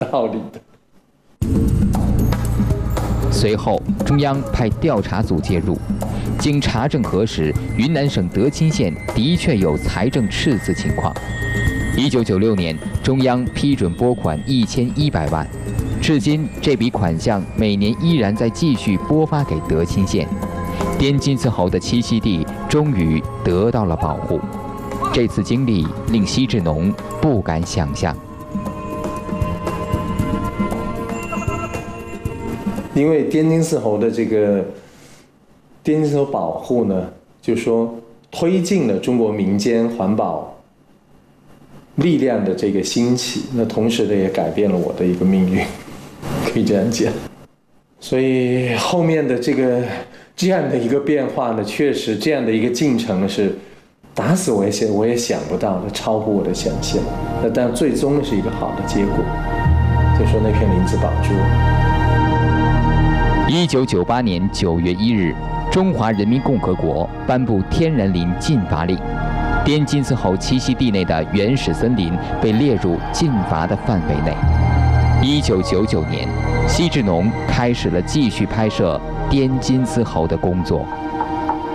道理的。 随后，中央派调查组介入，经查证核实，云南省德钦县的确有财政赤字情况。1996年，中央批准拨款1100万，至今这笔款项每年依然在继续拨发给德钦县。滇金丝猴的栖息地终于得到了保护。这次经历令奚志农不敢想象。 因为滇金丝猴的这个滇金丝猴保护呢，就说推进了中国民间环保力量的这个兴起，那同时呢也改变了我的一个命运，可以这样讲。所以后面的这样的一个变化呢，确实这样的一个进程呢是打死我也想不到的，超乎我的想象。那但最终是一个好的结果，就说那片林子保住了。 1998年9月1日，中华人民共和国颁布天然林禁伐令，滇金丝猴栖息地内的原始森林被列入禁伐的范围内。1999年，奚志农开始了继续拍摄滇金丝猴的工作。